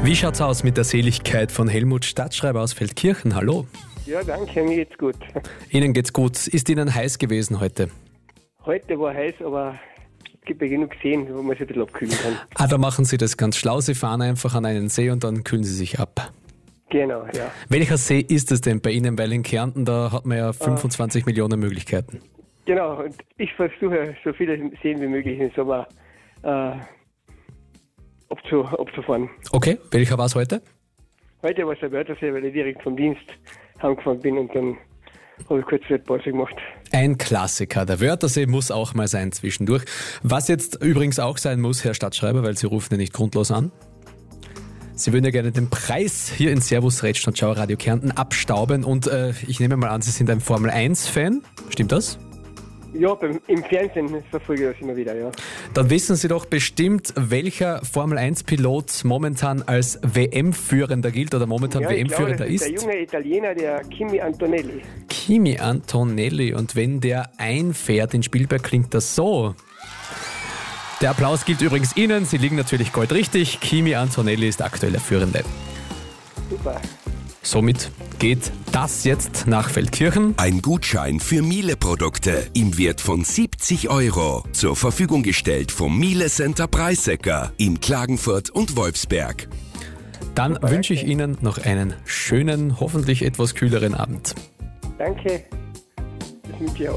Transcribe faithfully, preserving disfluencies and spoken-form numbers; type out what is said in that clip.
Wie schaut's aus mit der Seligkeit von Helmut, Stadtschreiber aus Feldkirchen? Hallo. Ja, danke, mir geht's gut. Ihnen geht's gut. Ist Ihnen heiß gewesen heute? Heute war heiß, aber es gibt ja genug Seen, wo man sich ein bisschen abkühlen kann. Ah, da machen Sie das ganz schlau. Sie fahren einfach an einen See und dann kühlen Sie sich ab. Genau, ja. Welcher See ist es denn bei Ihnen? Weil in Kärnten, da hat man ja fünfundzwanzig ah. Millionen Möglichkeiten. Genau, und ich versuche so viele Seen wie möglich im Sommer äh, abzu, abzufahren. Okay, welcher war es heute? Heute war es der Wörthersee, weil ich direkt vom Dienst heimgefahren bin und dann habe ich kurz Pause gemacht. Ein Klassiker. Der Wörthersee muss auch mal sein zwischendurch. Was jetzt übrigens auch sein muss, Herr Stadtschreiber, weil Sie rufen ja nicht grundlos an. Sie würden ja gerne den Preis hier in Servus Rätschen und Schau Radio Kärnten abstauben und äh, ich nehme mal an, Sie sind ein Formel eins Fan. Stimmt das? Ja, beim, im Fernsehen verfolge ich das immer wieder, ja. Dann wissen Sie doch bestimmt, welcher Formel eins Pilot momentan als W M-Führender gilt oder momentan ja, W M-Führender ist. Der junge Italiener, der Kimi Antonelli. Kimi Antonelli. Und wenn der einfährt in Spielberg, klingt das so. Der Applaus gilt übrigens Ihnen. Sie liegen natürlich goldrichtig. Kimi Antonelli ist aktuell der Führende. Super. Somit geht das jetzt nach Feldkirchen. Ein Gutschein für Miele-Produkte im Wert von siebzig Euro. Zur Verfügung gestellt vom Miele Center Preissecker in Klagenfurt und Wolfsberg. Dann Super, wünsche ich danke. Ihnen noch einen schönen, hoffentlich etwas kühleren Abend. Danke. Das wünsche ich auch.